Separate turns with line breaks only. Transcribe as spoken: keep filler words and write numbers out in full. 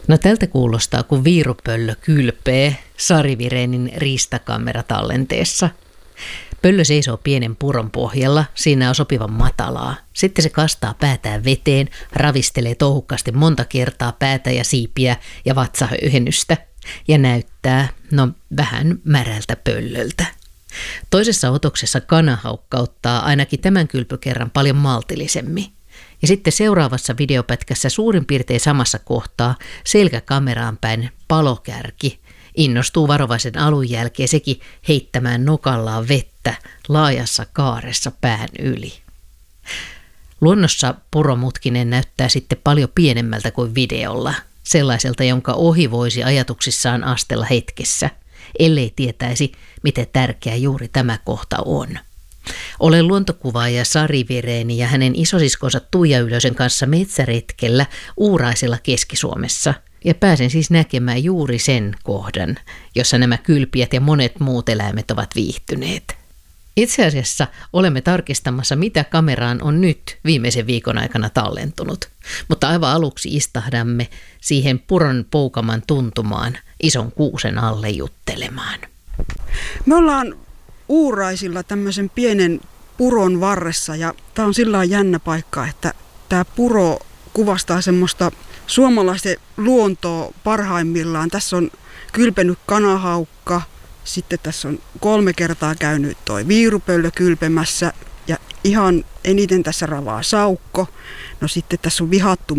No tältä kuulostaa, kun viirupöllö kylpee Sari Virenin riistakameratallenteessa. Pöllö seisoo pienen puron pohjalla, siinä on sopivan matalaa. Sitten se kastaa päätään veteen, ravistelee touhukkaasti monta kertaa päätä ja siipiä ja vatsahöyhennystä ja näyttää, no vähän märältä pöllöltä. Toisessa otoksessa kanahaukka ottaa ainakin tämän kylpykerran paljon maltillisemmin. Ja sitten seuraavassa videopätkässä suurin piirtein samassa kohtaa selkäkameraan päin palokärki innostuu varovaisen alun jälkeen sekin heittämään nokallaan vettä laajassa kaaressa pään yli. Luonnossa puromutkinen näyttää sitten paljon pienemmältä kuin videolla, sellaiselta, jonka ohi voisi ajatuksissaan astella hetkessä, ellei tietäisi, miten tärkeä juuri tämä kohta on. Olen luontokuvaaja Sari Vireni ja hänen isosiskonsa Tuija Ylösen kanssa metsäretkellä Uuraisella Keski-Suomessa ja pääsen siis näkemään juuri sen kohdan, jossa nämä kylpijät ja monet muut eläimet ovat viihtyneet. Itse asiassa olemme tarkistamassa, mitä kameraan on nyt viimeisen viikon aikana tallentunut, mutta aivan aluksi istahdamme siihen puron poukaman tuntumaan ison kuusen alle juttelemaan.
Me ollaan Uuraisilla tämmöisen pienen puron varressa ja tämä on sillä lailla jännä paikka, että tämä puro kuvastaa semmoista suomalaisten luontoa parhaimmillaan. Tässä on kylpenyt kanahaukka, sitten tässä on kolme kertaa käynyt toi viirupöllö kylpemässä ja ihan eniten tässä ravaa saukko. No sitten tässä on vihattu